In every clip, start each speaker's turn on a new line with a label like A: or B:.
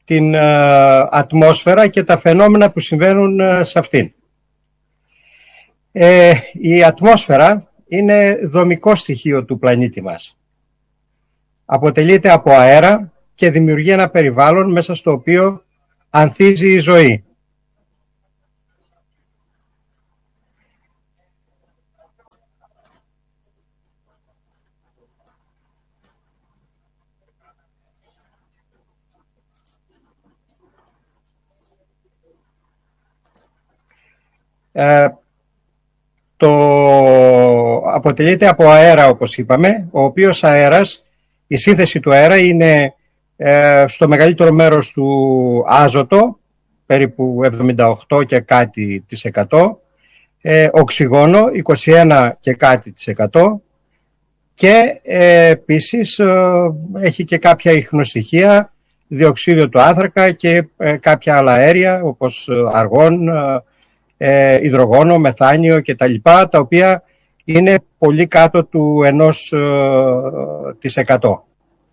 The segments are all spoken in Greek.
A: την ατμόσφαιρα και τα φαινόμενα που συμβαίνουν σε αυτήν. Η ατμόσφαιρα είναι δομικό στοιχείο του πλανήτη μας. Αποτελείται από αέρα και δημιουργεί ένα περιβάλλον μέσα στο οποίο ανθίζει η ζωή. Αποτελείται από αέρα, όπως είπαμε, ο οποίος αέρας, η σύνθεση του αέρα είναι στο μεγαλύτερο μέρος του άζωτο, περίπου 78 και κάτι της εκατό, οξυγόνο 21 και κάτι της εκατό, και επίσης έχει και κάποια ιχνοστοιχεία, διοξείδιο του άνθρακα και κάποια άλλα αέρια όπως αργόν, υδρογόνο, μεθάνιο και τα λοιπά, τα οποία είναι πολύ κάτω του 1%.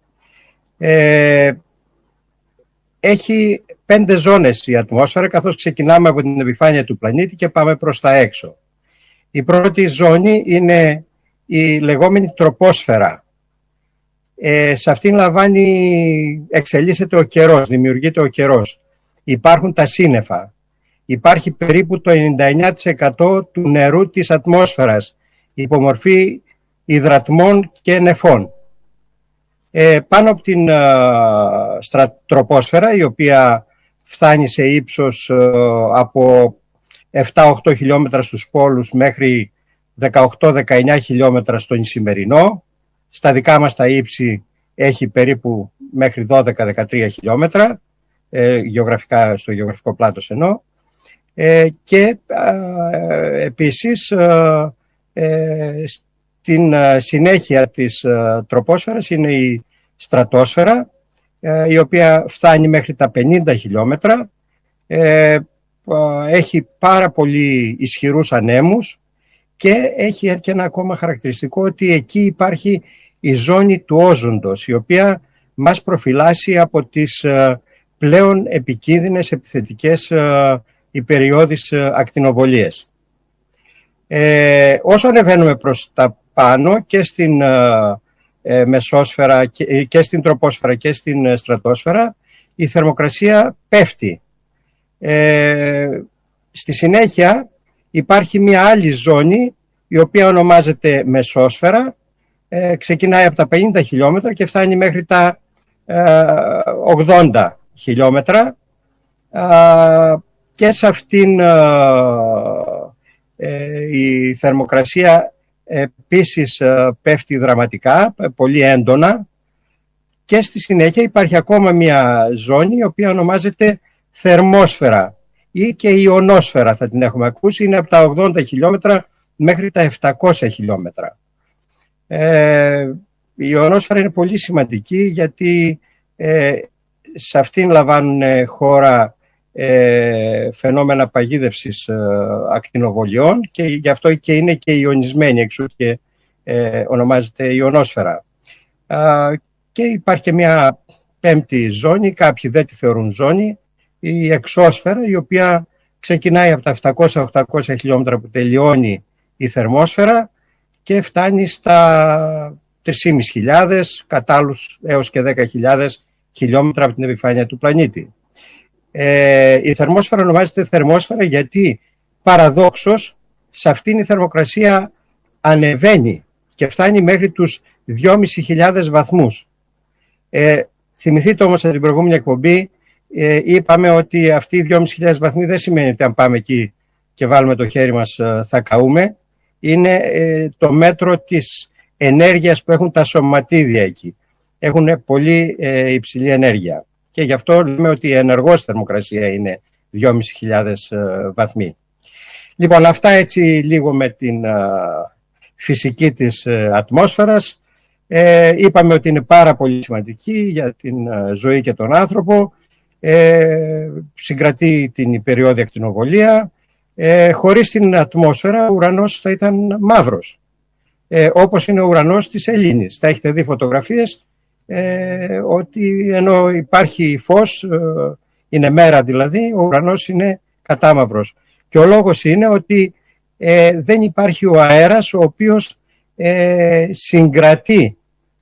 A: Έχει 5 ζώνες η ατμόσφαιρα, καθώς ξεκινάμε από την επιφάνεια του πλανήτη και πάμε προς τα έξω. Η πρώτη ζώνη είναι η λεγόμενη τροπόσφαιρα. Σε αυτήν εξελίσσεται ο καιρός, δημιουργείται ο καιρός. Υπάρχουν τα σύννεφα. Υπάρχει περίπου το 99% του νερού της ατμόσφαιρας, υπομορφή υδρατμών και νεφών. Πάνω από την στρατοπόσφαιρα, η οποία φτάνει σε ύψος από 7-8 χιλιόμετρα στους πόλους μέχρι 18-19 χιλιόμετρα στον Ισημερινό. Στα δικά μας τα ύψη έχει περίπου μέχρι 12-13 χιλιόμετρα, στο γεωγραφικό πλάτος εννοώ. Και επίσης στην συνέχεια της τροπόσφαιρας είναι η στρατόσφαιρα, η οποία φτάνει μέχρι τα 50 χιλιόμετρα, έχει πάρα πολύ ισχυρούς ανέμους και έχει και ένα ακόμα χαρακτηριστικό, ότι εκεί υπάρχει η ζώνη του όζοντος, η οποία μας προφυλάσσει από τις πλέον επικίνδυνες επιθετικές υπεριώδεις ακτινοβολίες. Όσο ανεβαίνουμε προς τα πάνω και στην μεσόσφαιρα και στην τροπόσφαιρα και στην στρατόσφαιρα, η θερμοκρασία πέφτει. Στη συνέχεια υπάρχει μια άλλη ζώνη, η οποία ονομάζεται μεσόσφαιρα, ξεκινάει από τα 50 χιλιόμετρα και φτάνει μέχρι τα 80 χιλιόμετρα, και σε αυτήν η θερμοκρασία επίσης πέφτει δραματικά, πολύ έντονα, και στη συνέχεια υπάρχει ακόμα μια ζώνη η οποία ονομάζεται θερμόσφαιρα ή και ιονόσφαιρα, θα την έχουμε ακούσει, είναι από τα 80 χιλιόμετρα μέχρι τα 700 χιλιόμετρα. Η ιονόσφαιρα είναι πολύ σημαντική, γιατί σε αυτήν λαμβάνουν χώρα φαινόμενα παγίδευσης ακτινοβολιών, και γι' αυτό και είναι και ιονισμένη, εξού και ονομάζεται ιονόσφαιρα. Και υπάρχει και μια πέμπτη ζώνη, κάποιοι δεν τη θεωρούν ζώνη, η εξώσφαιρα, η οποία ξεκινάει από τα 700-800 χιλιόμετρα που τελειώνει η θερμόσφαιρα και φτάνει στα 3.500, κατά άλλους έως και 10.000 χιλιόμετρα από την επιφάνεια του πλανήτη. Η θερμόσφαιρα ονομάζεται θερμόσφαιρα γιατί παραδόξως σε αυτήν η θερμοκρασία ανεβαίνει και φτάνει μέχρι τους 2.500 βαθμούς. Θυμηθείτε όμως από την προηγούμενη εκπομπή, είπαμε ότι αυτοί οι 2.500 βαθμοί δεν σημαίνει ότι αν πάμε εκεί και βάλουμε το χέρι μας θα καούμε. Είναι το μέτρο της ενέργειας που έχουν τα σωματίδια εκεί. Έχουν πολύ υψηλή ενέργεια. Και γι' αυτό λέμε ότι η ενεργός θερμοκρασία είναι 2.500 βαθμοί. Λοιπόν, αυτά έτσι λίγο με την φυσική της ατμόσφαιρας. Είπαμε ότι είναι πάρα πολύ σημαντική για την ζωή και τον άνθρωπο. Συγκρατεί την υπεριώδη ακτινοβολία. Χωρίς την ατμόσφαιρα ο ουρανός θα ήταν μαύρος. Όπως είναι ο ουρανός της Ελλήνης. Θα έχετε δει φωτογραφίες ότι ενώ υπάρχει φως, είναι μέρα δηλαδή, ο ουρανός είναι κατάμαυρος. Και ο λόγος είναι ότι δεν υπάρχει ο αέρας ο οποίος συγκρατεί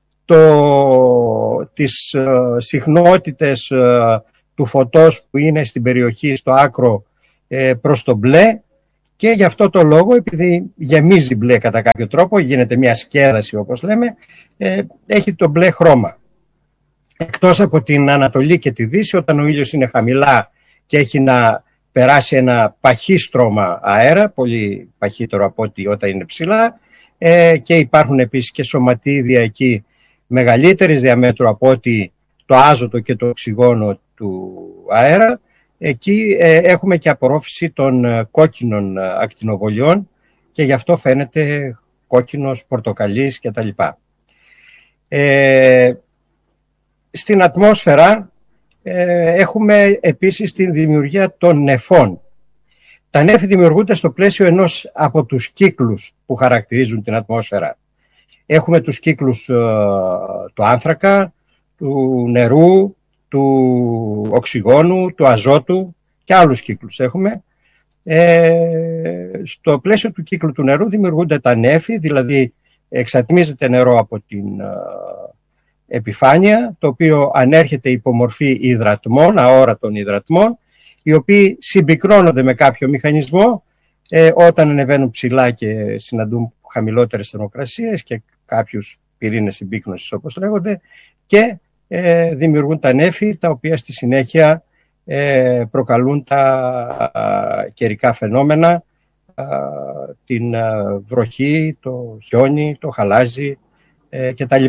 A: τις συχνότητες του φωτός που είναι στην περιοχή, στο άκρο προς το μπλε, και γι' αυτό το λόγο, επειδή γεμίζει μπλε κατά κάποιο τρόπο, γίνεται μια σκέδαση όπως λέμε, έχει το μπλε χρώμα. Εκτός από την Ανατολή και τη Δύση, όταν ο ήλιος είναι χαμηλά και έχει να περάσει ένα παχύ στρώμα αέρα, πολύ παχύτερο από ό,τι όταν είναι ψηλά, και υπάρχουν επίσης και σωματίδια εκεί μεγαλύτερης διαμέτρου από ό,τι το άζωτο και το οξυγόνο του αέρα. Εκεί έχουμε και απορρόφηση των κόκκινων ακτινοβολιών και γι' αυτό φαίνεται κόκκινος, πορτοκαλής κτλ. Στην ατμόσφαιρα έχουμε επίσης την δημιουργία των νεφών. Τα νέφη δημιουργούνται στο πλαίσιο ενός από τους κύκλους που χαρακτηρίζουν την ατμόσφαιρα. Έχουμε τους κύκλους του άνθρακα, του νερού, του οξυγόνου, του αζότου και άλλους κύκλους έχουμε. Στο πλαίσιο του κύκλου του νερού δημιουργούνται τα νέφη, δηλαδή εξατμίζεται νερό από την επιφάνεια, το οποίο ανέρχεται υπό μορφή υδρατμών, αόρατων υδρατμών, οι οποίοι συμπυκνώνονται με κάποιο μηχανισμό όταν ανεβαίνουν ψηλά και συναντούν χαμηλότερες θερμοκρασίες και κάποιους πυρήνες συμπύκνωσης όπως λέγονται, και δημιουργούν τα νέφη, τα οποία στη συνέχεια προκαλούν τα καιρικά φαινόμενα, την βροχή, το χιόνι, το χαλάζι κτλ.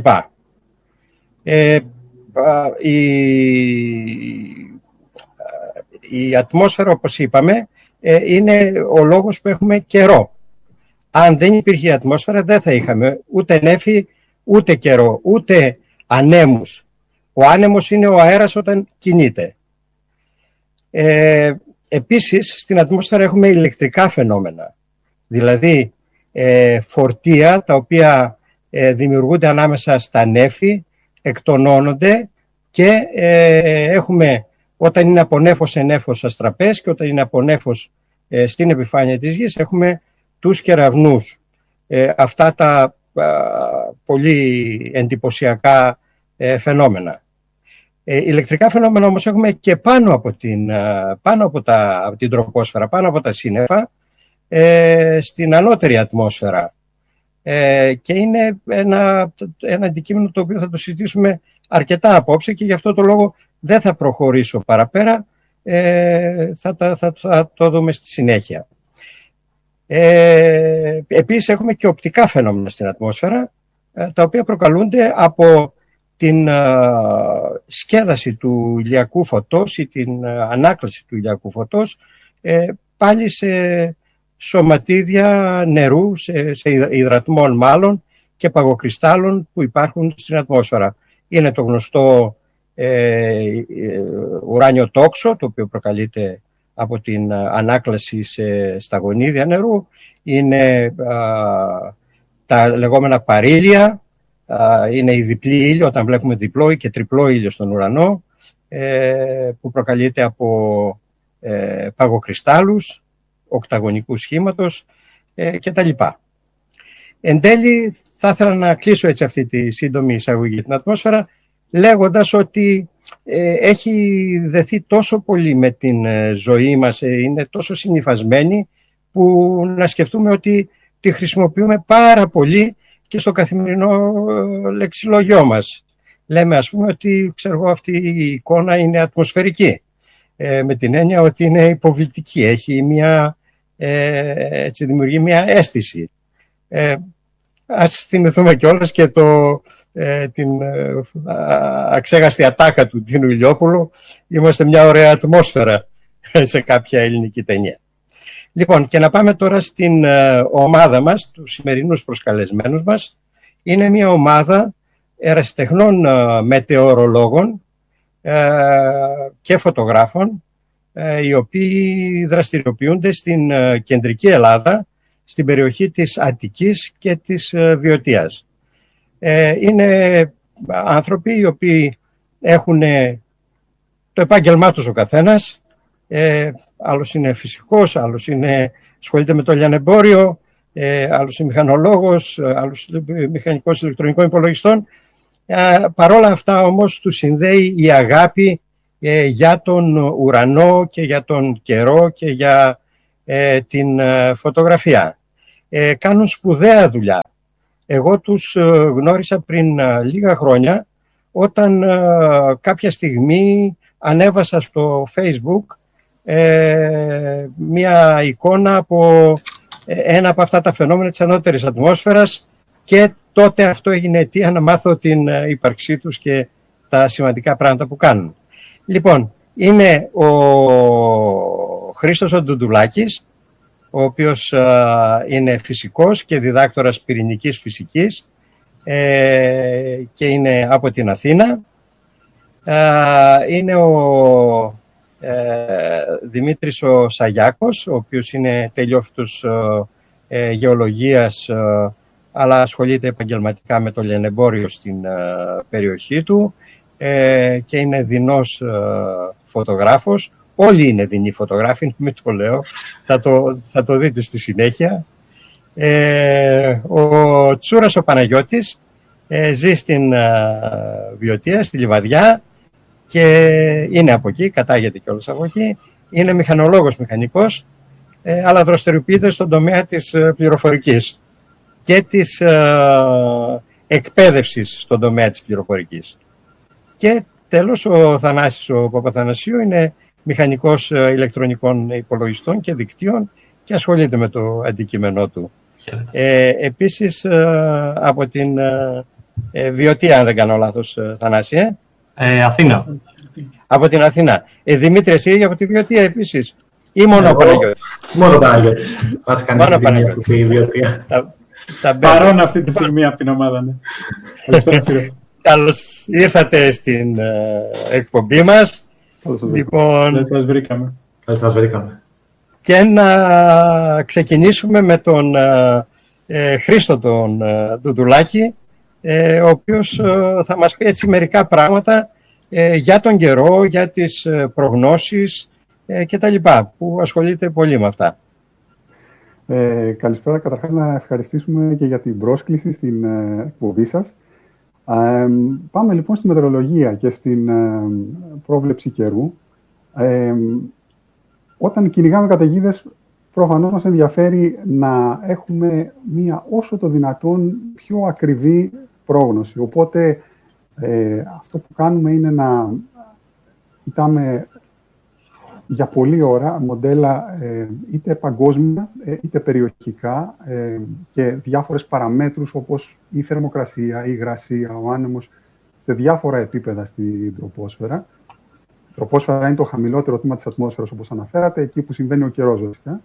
A: Η ατμόσφαιρα, όπως είπαμε, είναι ο λόγος που έχουμε καιρό. Αν δεν υπήρχε η ατμόσφαιρα, δεν θα είχαμε ούτε νέφη, ούτε καιρό, ούτε ανέμους. Ο άνεμος είναι ο αέρας όταν κινείται. Επίσης, στην ατμόσφαιρα έχουμε ηλεκτρικά φαινόμενα, δηλαδή φορτία τα οποία δημιουργούνται ανάμεσα στα νέφη, εκτονώνονται και έχουμε, όταν είναι από νέφος σε νέφος, αστραπές, και όταν είναι από νέφος στην επιφάνεια της γης έχουμε τους κεραυνούς. Αυτά τα πολύ εντυπωσιακά φαινόμενα. Ηλεκτρικά φαινόμενα όμως έχουμε και πάνω από την τροπόσφαιρα, πάνω από τα σύννεφα, στην ανώτερη ατμόσφαιρα. Και είναι ένα αντικείμενο το οποίο θα το συζητήσουμε αρκετά απόψε και γι' αυτό το λόγο δεν θα προχωρήσω παραπέρα, θα το δούμε στη συνέχεια. Επίσης έχουμε και οπτικά φαινόμενα στην ατμόσφαιρα, τα οποία προκαλούνται από την σκέδαση του ηλιακού φωτός ή την ανάκλαση του ηλιακού φωτός πάλι σε σωματίδια νερού, σε υδρατμών μάλλον και παγοκριστάλλων που υπάρχουν στην ατμόσφαιρα. Είναι το γνωστό ουράνιο τόξο, το οποίο προκαλείται από την ανάκλαση σε σταγονίδια νερού. Είναι τα λεγόμενα παρήλια, είναι η διπλή ήλιο, όταν βλέπουμε διπλό ή και τριπλό ήλιο στον ουρανό, που προκαλείται από παγοκριστάλλους οκταγωνικού σχήματος κτλ. Εν τέλει, θα ήθελα να κλείσω έτσι αυτή τη σύντομη εισαγωγή για την ατμόσφαιρα, λέγοντας ότι έχει δεθεί τόσο πολύ με την ζωή μας, είναι τόσο συνυφασμένη, που να σκεφτούμε ότι τη χρησιμοποιούμε πάρα πολύ και στο καθημερινό λεξιλόγιό μας. Λέμε, ας πούμε, ότι αυτή η εικόνα είναι ατμοσφαιρική, με την έννοια ότι είναι υποβλητική, έχει έτσι δημιουργεί μια αίσθηση. Ας θυμηθούμε κιόλας και την αξέχαστη ατάκα του Τίνου Ηλιόπουλου, είμαστε μια ωραία ατμόσφαιρα, σε κάποια ελληνική ταινία. Λοιπόν, και να πάμε τώρα στην ομάδα μας, τους σημερινούς προσκαλεσμένους μας. Είναι μια ομάδα ερασιτεχνών μετεωρολόγων και φωτογράφων, οι οποίοι δραστηριοποιούνται στην κεντρική Ελλάδα, στην περιοχή της Αττικής και της Βιωτίας. Είναι άνθρωποι οι οποίοι έχουν το επάγγελμά τους ο καθένας. Άλλος είναι φυσικός, άλλος ασχολείται με το λιανεμπόριο, άλλος είναι μηχανολόγος, άλλος μηχανικός ηλεκτρονικών υπολογιστών. Παρόλα αυτά όμως τους συνδέει η αγάπη για τον ουρανό και για τον καιρό και για την φωτογραφία. Κάνουν σπουδαία δουλειά. Εγώ τους γνώρισα πριν λίγα χρόνια, όταν κάποια στιγμή ανέβασα στο Facebook μία εικόνα από ένα από αυτά τα φαινόμενα της ανώτερης ατμόσφαιρας, και τότε αυτό έγινε αιτία να μάθω την ύπαρξή τους και τα σημαντικά πράγματα που κάνουν. Λοιπόν, είναι ο Χρήστος ο Ντουντουλάκης, ο οποίος είναι φυσικός και διδάκτορας πυρηνικής φυσικής και είναι από την Αθήνα. Είναι ο Δημήτρης ο Σαγιάκος, ο οποίος είναι τελειόφοιτος γεωλογίας, αλλά ασχολείται επαγγελματικά με το λιανεμπόριο στην περιοχή του και είναι δεινός φωτογράφος. Όλοι είναι δεινοί φωτογράφοι, μην το λέω, θα το δείτε στη συνέχεια. Ο Τσούρας ο Παναγιώτης ζει στην Βιωτία, στη Λιβαδιά, και είναι από εκεί, κατάγεται κιόλας από εκεί. Είναι μηχανολόγος μηχανικός, αλλά δραστηριοποιείται στον τομέα της πληροφορικής και της εκπαίδευσης στον τομέα της πληροφορικής. Και τέλος ο Θανάσης ο Παπαθανασίου είναι μηχανικός ηλεκτρονικών υπολογιστών και δικτύων και ασχολείται με το αντικείμενό του. Επίσης από την Βιωτία, αν δεν κάνω λάθος, Θανάση.
B: Αθήνα.
A: Από την Αθήνα. Δημήτρη, εσύ από τη Βιωτία επίσης, ή μόνο ο Παναγιώτης?
C: Μόνο ο Παναγιώτης. Μόνο ο Παναγιώτης.
D: Παρόν αυτή τη στιγμή από την ομάδα. Ναι.
A: Καλώς ήρθατε στην εκπομπή μας.
D: Λοιπόν,
C: σας βρήκαμε.
A: Και να ξεκινήσουμε με τον Χρήστο τον Ντουντουλάκη, ο οποίος θα μας πει έτσι μερικά πράγματα για τον καιρό, για τις προγνώσεις και τα λοιπά, που ασχολείται πολύ με αυτά.
E: Καλησπέρα. Καταρχάς να ευχαριστήσουμε και για την πρόσκληση στην εκπομπή σας. Πάμε λοιπόν στη μετεωρολογία και στην πρόβλεψη καιρού. Όταν κυνηγάμε καταιγίδες, προφανώς μας ενδιαφέρει να έχουμε μία όσο το δυνατόν πιο ακριβή πρόγνωση. Οπότε αυτό που κάνουμε είναι να κοιτάμε για πολλή ώρα μοντέλα είτε παγκόσμια είτε περιοχικά και διάφορες παραμέτρους όπως η θερμοκρασία, η υγρασία, ο άνεμος σε διάφορα επίπεδα στην τροπόσφαιρα. Η τροπόσφαιρα είναι το χαμηλότερο τμήμα της ατμόσφαιρας, όπως αναφέρατε, εκεί που συμβαίνει ο καιρός βασικά.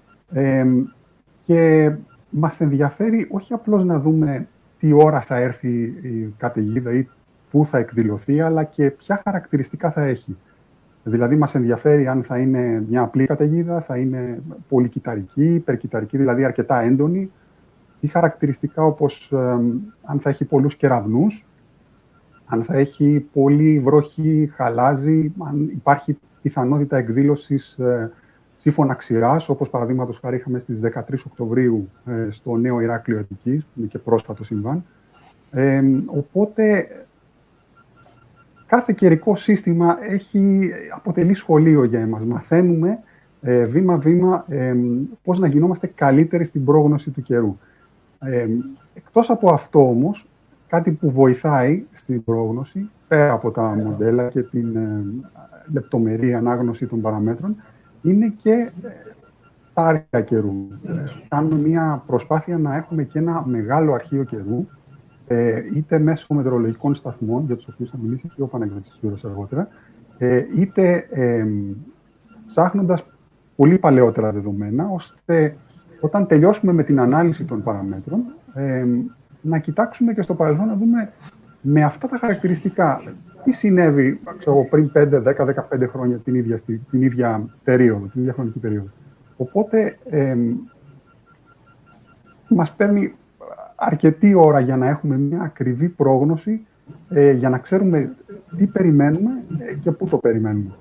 E: Και μας ενδιαφέρει όχι απλώς να δούμε τι ώρα θα έρθει η καταιγίδα ή πού θα εκδηλωθεί, αλλά και ποια χαρακτηριστικά θα έχει. Δηλαδή, μας ενδιαφέρει αν θα είναι μια απλή καταιγίδα, θα είναι πολυκυταρική, υπερκυταρική, δηλαδή αρκετά έντονη, ή χαρακτηριστικά όπως αν θα έχει πολλούς κεραυνούς, αν θα έχει πολύ βροχή, χαλάζι, αν υπάρχει πιθανότητα εκδήλωσης σύμφωνα ξηράς, όπως παραδείγματος χάρη είχαμε στις 13 Οκτωβρίου στο Νέο Ηράκλειο Αττικής, που είναι και πρόσφατο συμβάν. Οπότε, κάθε καιρικό σύστημα αποτελεί σχολείο για εμάς. Μαθαίνουμε βήμα-βήμα πώς να γινόμαστε καλύτεροι στην πρόγνωση του καιρού. Εκτός από αυτό όμως, κάτι που βοηθάει στην πρόγνωση, πέρα από τα μοντέλα και την λεπτομερή ανάγνωση των παραμέτρων, είναι και τα άρθρα καιρού. Κάνουμε μια προσπάθεια να έχουμε και ένα μεγάλο αρχείο καιρού, είτε μέσω μετεωρολογικών σταθμών, για τους οποίους θα μιλήσει και ο Παναγιώτης αργότερα, είτε ψάχνοντας πολύ παλαιότερα δεδομένα, ώστε όταν τελειώσουμε με την ανάλυση των παραμέτρων, να κοιτάξουμε και στο παρελθόν να δούμε με αυτά τα χαρακτηριστικά τι συνέβη πριν 5, 10, 15 χρόνια την ίδια περίοδο, την ίδια χρονική περίοδο. Οπότε μας παίρνει αρκετή ώρα για να έχουμε μια ακριβή πρόγνωση για να ξέρουμε τι περιμένουμε και πού το περιμένουμε.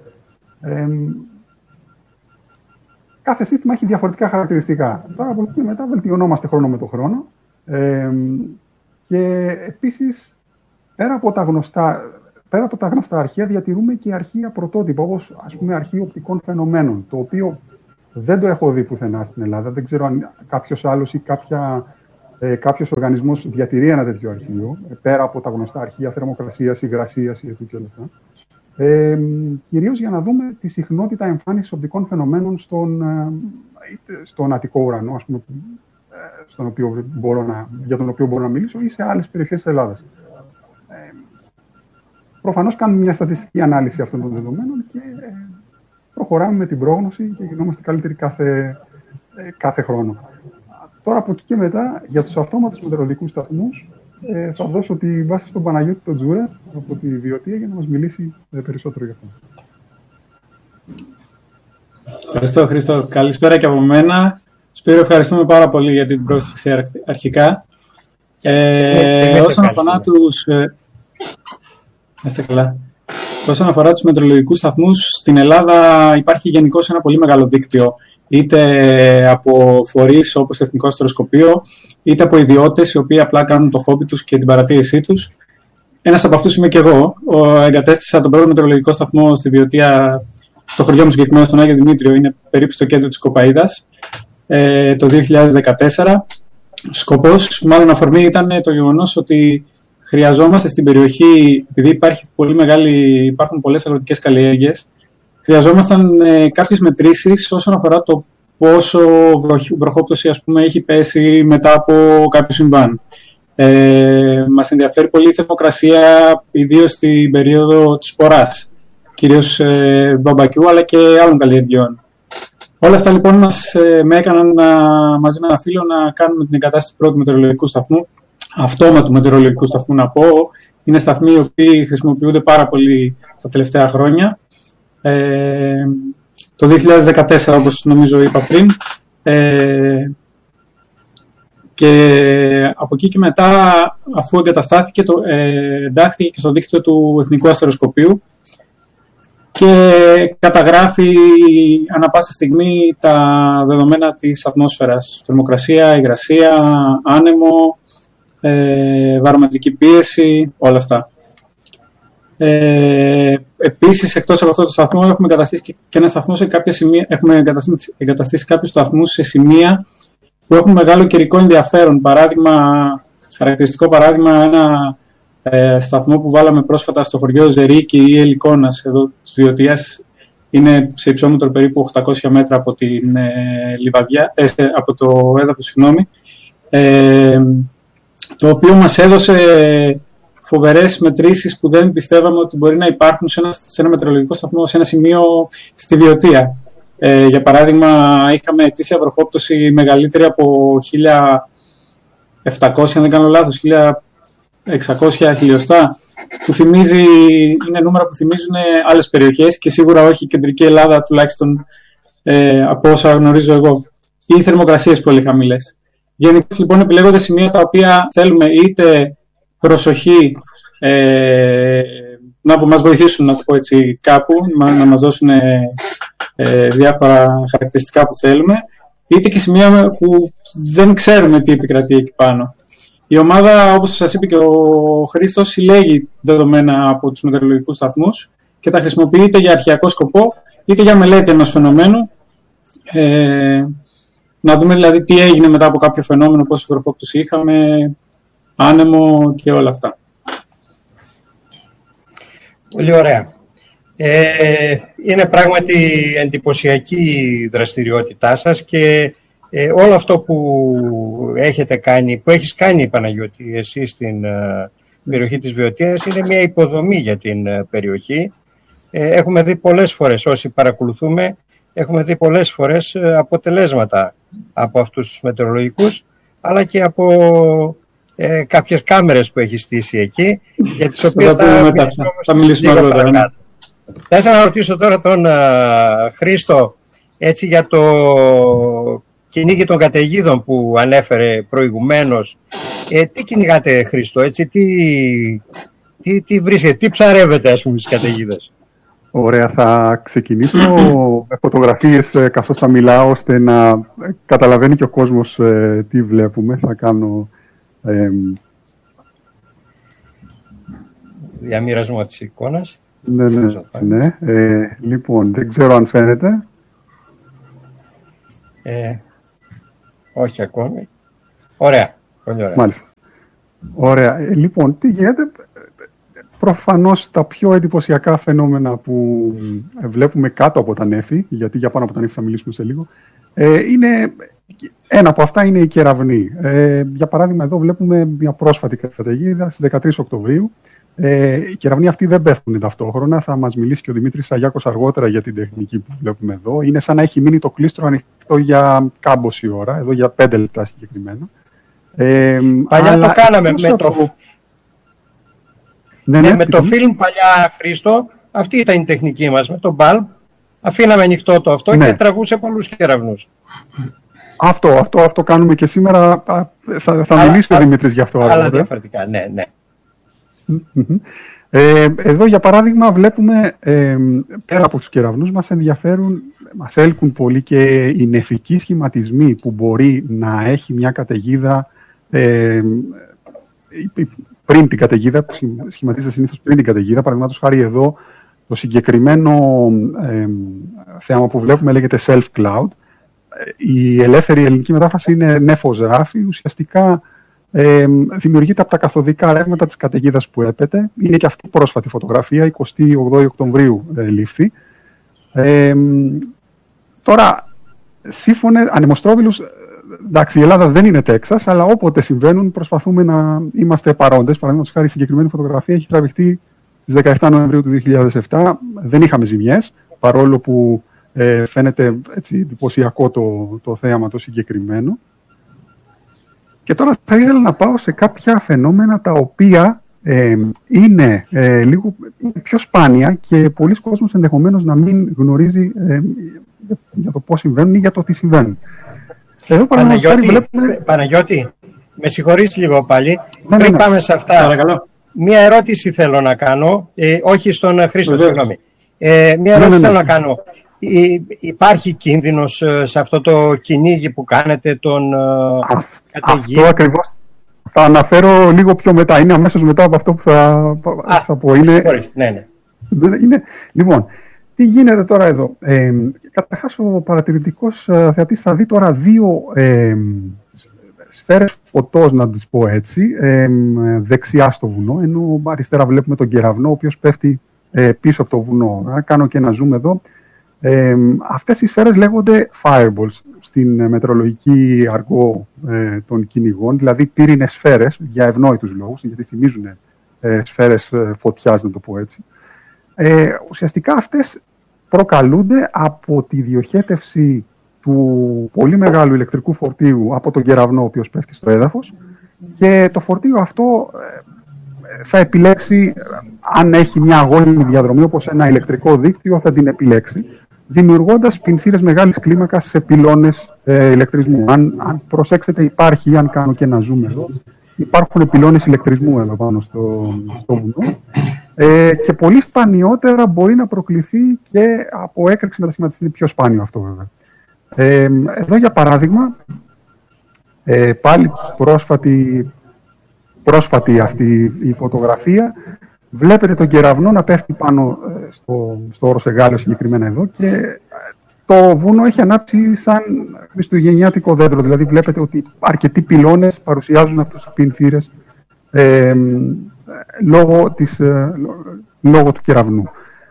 E: Κάθε σύστημα έχει διαφορετικά χαρακτηριστικά. Τώρα από εκεί μετά βελτιωνόμαστε χρόνο με το χρόνο. Και επίσης, πέρα από τα γνωστά αρχεία, διατηρούμε και αρχεία πρωτότυπα, όπως ας πούμε αρχείο οπτικών φαινομένων, το οποίο δεν το έχω δει πουθενά στην Ελλάδα. Δεν ξέρω αν κάποιος άλλος ή κάποιος οργανισμός διατηρεί ένα τέτοιο αρχείο, πέρα από τα γνωστά αρχεία θερμοκρασίας, υγρασίας ή όλα αυτά. Κυρίως για να δούμε τη συχνότητα εμφάνισης οπτικών φαινομένων στον Αττικό ουρανό, ας πούμε, για τον οποίο μπορώ να μιλήσω, ή σε άλλες περιοχές της Ελλάδας. Προφανώς κάνουμε μια στατιστική ανάλυση αυτών των δεδομένων και προχωράμε με την πρόγνωση και γινόμαστε καλύτεροι κάθε χρόνο. Τώρα από εκεί και μετά, για τους αυτόματους μετεωρολογικούς σταθμούς, θα δώσω τη βάση στον Παναγιώτη τον Τζούρα από τη Βιωτία για να μας μιλήσει περισσότερο γι' αυτό.
D: Ευχαριστώ, Χρήστο. Καλησπέρα και από μένα. Σπύρο, ευχαριστούμε πάρα πολύ για την πρόσθεση αρχικά. Όσον αφορά τους μετεωρολογικούς σταθμούς, στην Ελλάδα υπάρχει γενικώς ένα πολύ μεγάλο δίκτυο, είτε από φορείς όπως το Εθνικό Αστεροσκοπείο, είτε από ιδιώτες οι οποίοι απλά κάνουν το χόμπι τους και την παρατήρησή τους. Ένας από αυτούς είμαι και εγώ. Εγκατέστησα τον πρώτο μετεωρολογικό σταθμό στη Βιωτία, στο χωριό μου συγκεκριμένα, στον Άγιο Δημήτριο, είναι περίπου στο κέντρο της Κοπαΐδας, το 2014. Σκοπός, μάλλον αφορμή, ήταν το γεγονός ότι χρειαζόμαστε στην περιοχή, επειδή υπάρχουν πολλές αγροτικές καλλιέργειες, χρειαζόμασταν κάποιες μετρήσεις όσον αφορά το πόσο βροχόπτωση, ας πούμε, έχει πέσει μετά από κάποιο συμβάν. Μας ενδιαφέρει πολύ η θερμοκρασία, ιδίως στην περίοδο της σποράς, κυρίως μπαμπακιού αλλά και άλλων καλλιεργειών. Όλα αυτά λοιπόν με έκαναν μαζί με ένα φίλο να κάνουμε την εγκατάσταση του πρώτου μετεωρολογικού σταθμού, αυτόματου μετεωρολογικού σταθμού να πω. Είναι σταθμοί οι οποίοι χρησιμοποιούνται πάρα πολύ τα τελευταία χρόνια. Το 2014, όπως νομίζω είπα πριν, και από εκεί και μετά, αφού εγκαταστάθηκε, εντάχθηκε και στο δίκτυο του Εθνικού Αστεροσκοπείου και καταγράφει ανά πάσα στιγμή τα δεδομένα της ατμόσφαιρας, θερμοκρασία, υγρασία, άνεμο, βαρομετρική πίεση, όλα αυτά. Επίσης, εκτός από αυτό το σταθμό, έχουμε εγκαταστήσει και ένα σταθμό σε κάποια σημεία. Έχουμε εγκαταστήσει κάποιους σταθμούς σε σημεία που έχουν μεγάλο καιρικό ενδιαφέρον. Χαρακτηριστικό παράδειγμα, ένα σταθμό που βάλαμε πρόσφατα στο χωριό Ζερίκη ή Ελικόνας, εδώ της Βιωτίας, είναι σε υψόμετρο περίπου 800 μέτρα από την λιβαδιά, από το έδαφος, το οποίο μας έδωσε φοβερές μετρήσεις που δεν πιστεύαμε ότι μπορεί να υπάρχουν σε ένα μετεωρολογικό σταθμό, σε ένα σημείο στη Βιωτία. Για παράδειγμα, είχαμε ετήσια βροχόπτωση μεγαλύτερη από 1.700, αν δεν κάνω λάθος, 1.600 χιλιοστά, που είναι νούμερα που θυμίζουν άλλες περιοχές και σίγουρα όχι η κεντρική Ελλάδα, τουλάχιστον από όσα γνωρίζω εγώ, ή θερμοκρασίες πολύ χαμηλές. Γενικώς λοιπόν επιλέγονται σημεία τα οποία θέλουμε είτε προσοχή, να μας βοηθήσουν, να το πω έτσι, κάπου, να μας δώσουν διάφορα χαρακτηριστικά που θέλουμε, είτε και σημεία που δεν ξέρουμε τι επικρατεί εκεί πάνω. Η ομάδα, όπως σας είπε και ο Χρήστος, συλλέγει δεδομένα από τους μετεωρολογικούς σταθμούς και τα χρησιμοποιεί είτε για αρχαιακό σκοπό, είτε για μελέτη ενός φαινομένου. Να δούμε δηλαδή τι έγινε μετά από κάποιο φαινόμενο, πόση βροχόπτωση είχαμε, άνεμο και όλα αυτά.
A: Πολύ ωραία. Είναι πράγματι εντυπωσιακή η δραστηριότητά σας και όλο αυτό που έχεις κάνει, Παναγιώτη, εσύ στην περιοχή της Βιωτίας, είναι μια υποδομή για την περιοχή. Έχουμε δει πολλές φορές, όσοι παρακολουθούμε, έχουμε δει πολλές φορές αποτελέσματα από αυτούς τους μετεωρολογικούς, αλλά και από κάποιες κάμερες που έχει στήσει εκεί, για τις οποίες
D: θα μιλήσουμε αργότερα.
A: Θα ήθελα να ρωτήσω τώρα τον Χρήστο, έτσι, για το κυνήγι των καταιγίδων που ανέφερε προηγουμένως. Τι κυνηγάτε, Χρήστο, έτσι, Τι βρίσκεται, τι ψαρεύεται, ας πούμε, στις καταιγίδες?
E: Ωραία, θα ξεκινήσω με φωτογραφίες καθώς θα μιλάω, ώστε να καταλαβαίνει και ο κόσμος τι βλέπουμε. Θα κάνω
A: διαμοιρασμό της εικόνας.
E: Ναι. Λοιπόν, δεν ξέρω αν φαίνεται.
A: Όχι ακόμη. Ωραία, πολύ ωραία.
E: Μάλιστα. Ωραία. Λοιπόν, τι γίνεται? Προφανώς τα πιο εντυπωσιακά φαινόμενα που βλέπουμε κάτω από τα νέφη, γιατί για πάνω από τα νέφη θα μιλήσουμε σε λίγο, ένα από αυτά είναι η κεραυνή. Για παράδειγμα, εδώ βλέπουμε μια πρόσφατη καταιγίδα στις 13 Οκτωβρίου. Οι κεραυνοί αυτοί δεν πέφτουν ταυτόχρονα. Θα μας μιλήσει και ο Δημήτρης Σαγιάκος αργότερα για την τεχνική που βλέπουμε εδώ. Είναι σαν να έχει μείνει το κλίστρο ανοιχτό για κάμποση ώρα, εδώ για 5 λεπτά συγκεκριμένα.
A: Παλιά το κάναμε με το φιλμ παλιά, Χρήστο. Αυτή ήταν η τεχνική μας, με το bulb. Αφήναμε ανοιχτό το αυτό και τραβούσε πολλούς κεραυνούς.
E: Αυτό κάνουμε και σήμερα. Θα μιλήσει ο Δημήτρης γι' αυτό.
A: Αλλά διαφορετικά, ναι.
E: Εδώ για παράδειγμα βλέπουμε πέρα από τους κεραυνούς μας έλκουν πολύ και οι νεφικοί σχηματισμοί που μπορεί να έχει μια καταιγίδα πριν την καταιγίδα, που σχηματίζεται συνήθως πριν την καταιγίδα. Παραδείγματος χάρη εδώ το συγκεκριμένο θέαμα που βλέπουμε λέγεται self-cloud. Η ελεύθερη ελληνική μετάφραση είναι νέφος ράφι. Ουσιαστικά δημιουργείται από τα καθοδικά ρεύματα της καταιγίδας που έπεται. Είναι και αυτή η πρόσφατη φωτογραφία, 28 Οκτωβρίου λήφθη. Τώρα, σύμφωνα ανεμοστρόβιλους, εντάξει, η Ελλάδα δεν είναι Τέξας, αλλά όποτε συμβαίνουν προσπαθούμε να είμαστε παρόντες. Παραδείγματος χάρη, η συγκεκριμένη φωτογραφία έχει τραβηχτεί στις 17 Νοεμβρίου του 2007. Δεν είχαμε ζημιές, παρόλο που φαίνεται έτσι εντυπωσιακό το θέαμα το συγκεκριμένο. Και τώρα θα ήθελα να πάω σε κάποια φαινόμενα τα οποία είναι λίγο πιο σπάνια και πολλοί κόσμος ενδεχομένως να μην γνωρίζει για το πώς συμβαίνουν ή για το τι συμβαίνουν. Εδώ
A: Παναγιώτη, με συγχωρείς λίγο πάλι. Πριν πάμε σε αυτά,
C: παρακαλώ.
A: Μία ερώτηση θέλω να κάνω, όχι στον Χρήστο, συγγνώμη. Μία ερώτηση θέλω να κάνω. Υπάρχει κίνδυνος σε αυτό το κυνήγι που κάνετε των καταιγίδων?
E: Αυτό ακριβώς θα αναφέρω λίγο πιο μετά. Είναι αμέσως μετά από αυτό που θα πω.
A: Ναι.
E: Λοιπόν, τι γίνεται τώρα εδώ? Καταρχάς, ο παρατηρητικός θεατής θα δει τώρα δύο σφαίρες φωτός, να τις πω έτσι, δεξιά στο βουνό, ενώ αριστερά βλέπουμε τον κεραυνό, ο οποίος πέφτει πίσω από το βουνό. Κάνω και ένα zoom εδώ. Αυτές οι σφαίρες λέγονται fireballs στην μετεωρολογική αργό των κυνηγών, δηλαδή πύρινες σφαίρες για ευνόητους λόγους, γιατί θυμίζουν σφαίρες φωτιάς, να το πω έτσι. Ουσιαστικά αυτές προκαλούνται από τη διοχέτευση του πολύ μεγάλου ηλεκτρικού φορτίου από τον κεραυνό, ο οποίος πέφτει στο έδαφος, και το φορτίο αυτό θα επιλέξει, αν έχει μια αγώνιμη διαδρομή όπως ένα ηλεκτρικό δίκτυο, θα την επιλέξει, δημιουργώντας πινθύρες μεγάλης κλίμακας σε πυλώνες ηλεκτρισμού. Αν προσέξετε, υπάρχει, αν κάνω και ένα zoom εδώ, υπάρχουν πυλώνες ηλεκτρισμού εδώ πάνω στο βουνό, και πολύ σπανιότερα μπορεί να προκληθεί και από έκρηξη μετασχηματιστή. Είναι πιο σπάνιο αυτό βέβαια. Εδώ για παράδειγμα, πάλι πρόσφατη αυτή η φωτογραφία, βλέπετε τον κεραυνό να πέφτει πάνω στο όρος Εγάλεο, συγκεκριμένα εδώ, και το βουνό έχει ανάψει σαν χριστουγεννιάτικο δέντρο. Δηλαδή βλέπετε ότι αρκετοί πυλώνες παρουσιάζουν αυτούς τους πινθύρες λόγω του κεραυνού.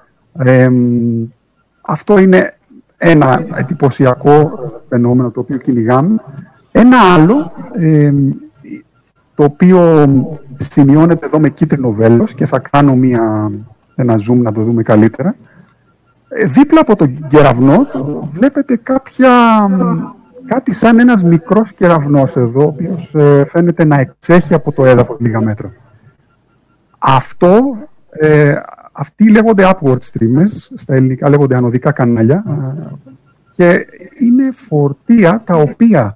E: Αυτό είναι ένα εντυπωσιακό φαινόμενο το οποίο κυνηγάμε. Ένα άλλο, το οποίο σημειώνεται εδώ με κίτρινο βέλος, και θα κάνω ένα zoom να το δούμε καλύτερα. Δίπλα από τον κεραυνό βλέπετε κάτι σαν ένας μικρός κεραυνός εδώ, ο οποίος φαίνεται να εξέχει από το έδαφος λίγα μέτρα. Αυτοί λέγονται upward streamers, στα ελληνικά λέγονται ανωδικά κανάλια, και είναι φορτία τα οποία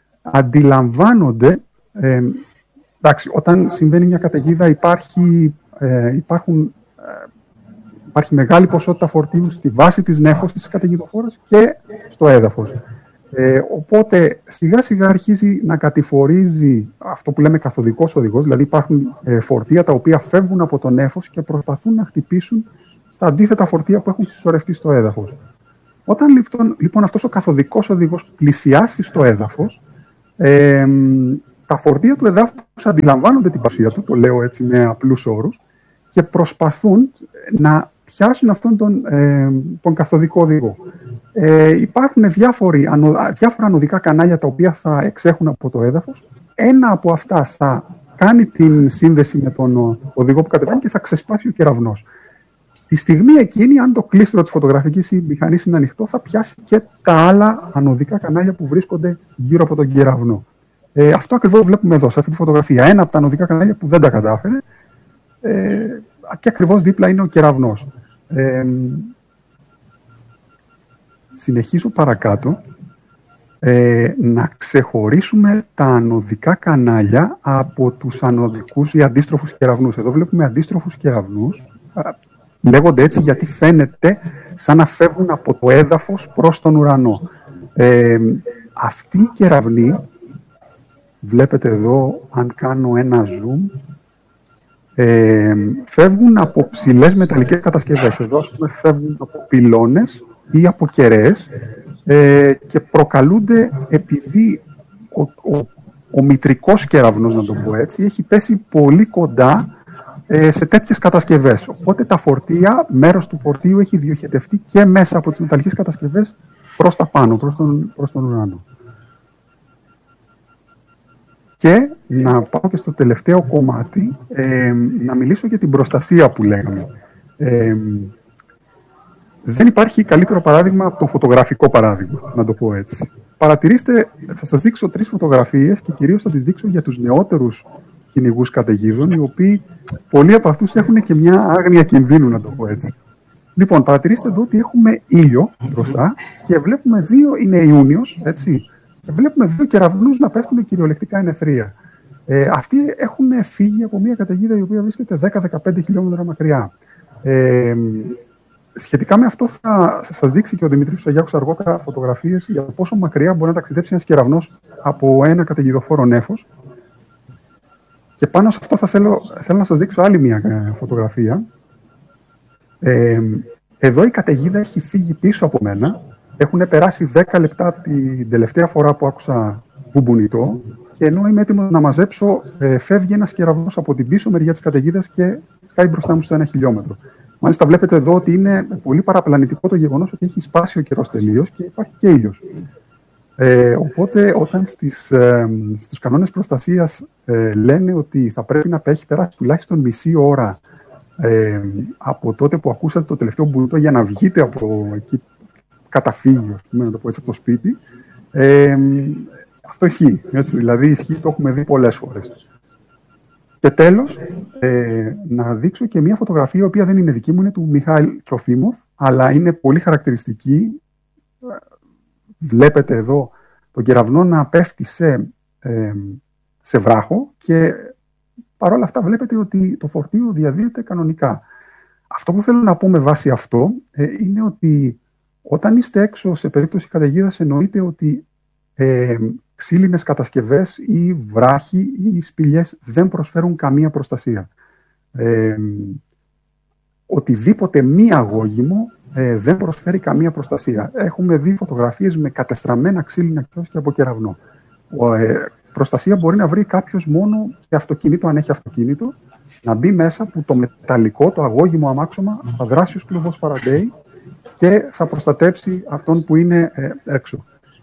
E: αντιλαμβάνονται. Εντάξει, όταν συμβαίνει μια καταιγίδα υπάρχει υπάρχει μεγάλη ποσότητα φορτίου στη βάση της νέφος της καταιγιδοφόρας και στο έδαφος. Οπότε σιγά σιγά αρχίζει να κατηφορίζει αυτό που λέμε καθοδικός οδηγός, δηλαδή υπάρχουν φορτία τα οποία φεύγουν από το νέφος και προσπαθούν να χτυπήσουν στα αντίθετα φορτία που έχουν συσσωρευτεί στο έδαφος. Όταν λοιπόν αυτός ο καθοδικός οδηγός πλησιάσει στο έδαφος, τα φορτία του εδάφους αντιλαμβάνονται την παρουσία του, το λέω έτσι με απλούς όρους, και προσπαθούν να πιάσουν αυτόν τον καθοδικό οδηγό. Υπάρχουν διάφορα ανωδικά κανάλια τα οποία θα εξέχουν από το έδαφος. Ένα από αυτά θα κάνει την σύνδεση με τον οδηγό που κατεβαίνει και θα ξεσπάσει ο κεραυνός. Τη στιγμή εκείνη, αν το κλίστρο της φωτογραφικής μηχανής είναι ανοιχτό, θα πιάσει και τα άλλα ανωδικά κανάλια που βρίσκονται γύρω από τον κεραυνό. Αυτό ακριβώς βλέπουμε εδώ, σε αυτή τη φωτογραφία. Ένα από τα ανωδικά κανάλια που δεν τα κατάφερε και ακριβώς δίπλα είναι ο κεραυνός. Συνεχίζω παρακάτω. Να ξεχωρίσουμε τα ανωδικά κανάλια από τους ανωδικούς ή αντίστροφους κεραυνούς. Εδώ βλέπουμε αντίστροφους κεραυνούς. Λέγονται έτσι γιατί φαίνεται σαν να φεύγουν από το έδαφος προς τον ουρανό. Αυτοί οι κεραυνοί, βλέπετε εδώ, αν κάνω ένα zoom, φεύγουν από ψηλές μεταλλικές κατασκευές. Εδώ φεύγουν από πυλώνες ή από κεραίες και προκαλούνται επειδή ο μητρικός κεραυνός, να το πω έτσι, έχει πέσει πολύ κοντά σε τέτοιες κατασκευές. Οπότε τα φορτία, μέρος του φορτίου έχει διοχετευτεί και μέσα από τις μεταλλικές κατασκευές προς τα πάνω, προς τον ουρανό. Και να πάω και στο τελευταίο κομμάτι, να μιλήσω για την προστασία που λέγαμε. Δεν υπάρχει καλύτερο παράδειγμα από το φωτογραφικό παράδειγμα, να το πω έτσι. Παρατηρήστε, θα σας δείξω 3 φωτογραφίες και κυρίως θα τις δείξω για τους νεότερους κυνηγούς καταιγίδων, οι οποίοι πολλοί από αυτούς έχουν και μια άγνοια κινδύνου, να το πω έτσι. Λοιπόν, παρατηρήστε εδώ ότι έχουμε ήλιο μπροστά και βλέπουμε είναι Ιούνιος, έτσι, και βλέπουμε 2 κεραυνούς να πέφτουν κυριολεκτικά εν ευθεία. Αυτοί έχουν φύγει από μια καταιγίδα η οποία βρίσκεται 10-15 χιλιόμετρα μακριά. Σχετικά με αυτό θα σας δείξει και ο Δημήτρης Αγιάκος αργότερα φωτογραφίες για πόσο μακριά μπορεί να ταξιδέψει ένας κεραυνός από ένα καταιγιδοφόρο νέφος. Και πάνω σε αυτό θέλω να σας δείξω άλλη μια φωτογραφία. Εδώ η καταιγίδα έχει φύγει πίσω από μένα. Έχουν περάσει 10 λεπτά την τελευταία φορά που άκουσα μπουμπουνιτό και ενώ είμαι έτοιμος να μαζέψω, φεύγει ένας κεραυνός από την πίσω μεριά της καταιγίδας και σκάει μπροστά μου στο 1 χιλιόμετρο. Μάλιστα βλέπετε εδώ ότι είναι πολύ παραπλανητικό το γεγονός ότι έχει σπάσει ο καιρός τελείως και υπάρχει και ήλιος. Οπότε όταν στους κανόνες προστασίας λένε ότι θα πρέπει να έχει περάσει τουλάχιστον μισή ώρα από τότε που ακούσατε το τελευταίο μπουνιτό για να βγείτε από εκεί καταφύγιο, να το πω έτσι, από το σπίτι, αυτό ισχύει. Έτσι, δηλαδή ισχύει, το έχουμε δει πολλές φορές. Και τέλος, να δείξω και μια φωτογραφία, η οποία δεν είναι δική μου, είναι του Μιχάηλ Τροφίμοφ, αλλά είναι πολύ χαρακτηριστική. Βλέπετε εδώ τον κεραυνό να πέφτει σε βράχο και παρόλα αυτά βλέπετε ότι το φορτίο διαδίδεται κανονικά. Αυτό που θέλω να πω με βάση αυτό είναι ότι όταν είστε έξω σε περίπτωση καταιγίδας, εννοείται ότι ξύλινες κατασκευές ή βράχοι ή σπηλιές δεν προσφέρουν καμία προστασία. Οτιδήποτε μη αγώγιμο δεν προσφέρει καμία προστασία. Έχουμε δει φωτογραφίες με κατεστραμμένα ξύλινα κιόσκια από κεραυνό. Προστασία μπορεί να βρει κάποιος μόνο σε αυτοκίνητο, αν έχει αυτοκίνητο, να μπει μέσα που το μεταλλικό, το αγώγιμο αμάξωμα θα δράσει ως κλουβός Φαραντέι και θα προστατέψει αυτόν που είναι έξω.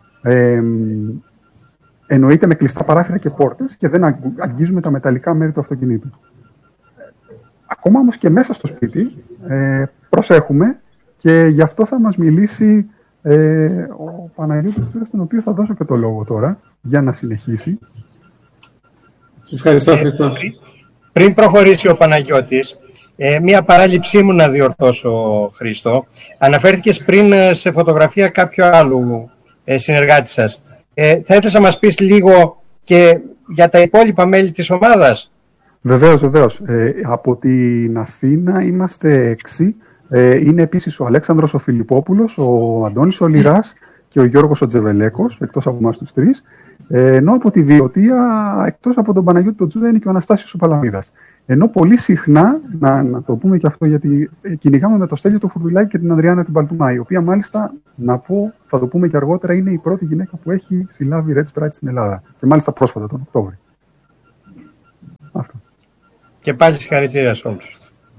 E: Εννοείται με κλειστά παράθυρα και πόρτες και δεν αγγίζουμε τα μεταλλικά μέρη του αυτοκινήτου. Ακόμα όμως και μέσα στο σπίτι προσέχουμε και γι' αυτό θα μας μιλήσει ο Παναγιώτης, στον οποίο θα δώσω και το λόγο τώρα για να συνεχίσει.
D: Σας ευχαριστώ, Χριστό.
A: Πριν προχωρήσει ο Παναγιώτης, μία παράληψή μου να διορθώσω, Χρήστο. Αναφέρθηκες πριν σε φωτογραφία κάποιου άλλου συνεργάτη σας. Θα ήθελα να μας πεις λίγο και για τα υπόλοιπα μέλη της ομάδας.
E: Βεβαίως. Από την Αθήνα είμαστε 6. Είναι επίσης ο Αλέξανδρος ο Φιλιππόπουλος, ο Αντώνης ο Λιράς και ο Γιώργος ο Τζεβελέκος, εκτός από εμάς τους τρεις. Ενώ από τη Βιωτία, εκτός από τον Παναγιώτη τον Τζούδα, είναι και ο Αναστάσιος ο Παλαμίδας. Ενώ πολύ συχνά, να το πούμε και αυτό, γιατί κυνηγάμε με το Στέλιο το Φουρδουλάκη και την Ανδριάννα την Παλτουμά, η οποία μάλιστα, να πω, θα το πούμε και αργότερα, είναι η πρώτη γυναίκα που έχει συλλάβει Red Sprite στην Ελλάδα. Και μάλιστα πρόσφατα, τον Οκτώβριο. Αυτό.
A: Και πάλι συγχαρητήρια σε όλους.